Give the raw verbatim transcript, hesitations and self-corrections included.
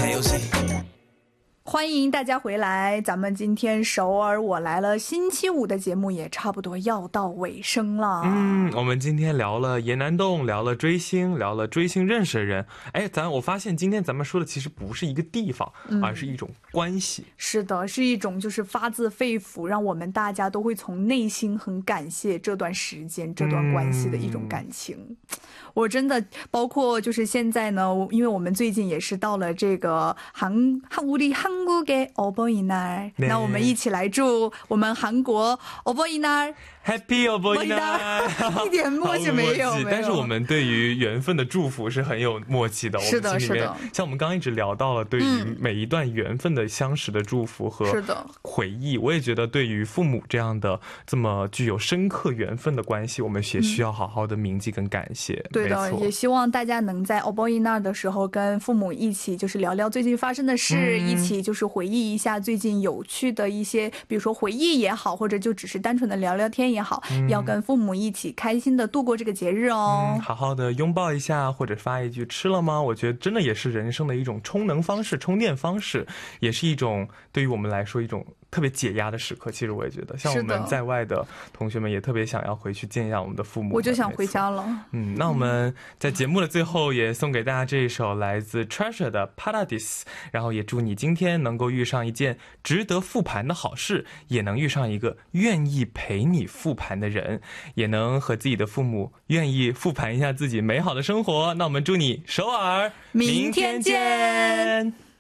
太游戏。 欢迎大家回来，咱们今天首尔我来了星期五的节目也差不多要到尾声了。 嗯，我们今天聊了岩南洞，聊了追星，聊了追星认识的人。哎，咱我发现今天咱们说的其实不是一个地方， 嗯、 而是一种关系。 是的，是一种就是发自肺腑，让我们大家都会从内心很感谢这段时间这段关系的一种感情。嗯、我真的包括就是现在呢，因为我们最近也是到了这个韩韩우리韩国的어버이날，那我们一起来祝我们韩国어버이날 Happy 어버이날， 一点默契没有，没有。 但是我们对于缘分的祝福是很有默契的。 是的，是的。 像我们刚刚一直聊到了对于每一段缘分的相识的祝福和回忆，我也觉得对于父母这样的这么具有深刻缘分的关系，我们也需要好好的铭记跟感谢。 嗯、对的，也希望大家能在어버이날的时候跟父母一起就是聊聊最近发生的事，嗯、一起就是回忆一下最近有趣的一些，比如说回忆也好，或者就只是单纯的聊聊天也好，嗯、要跟父母一起开心的度过这个节日哦。 嗯、好好的拥抱一下，或者发一句吃了吗？我觉得真的也是人生的一种充能方式、充电方式，也是一种对于我们来说一种特别解压的时刻。其实我也觉得，像我们在外的同学们也特别想要回去见一下我们的父母。 我就想回家了。 嗯，那我们在节目的最后也送给大家这一首来自 Treasure 的 Paradise， 然后也祝你今天能够遇上一件值得复盘的好事，也能遇上一个愿意陪你复盘的人，也能和自己的父母愿意复盘一下自己美好的生活。那我们祝你首尔明天见。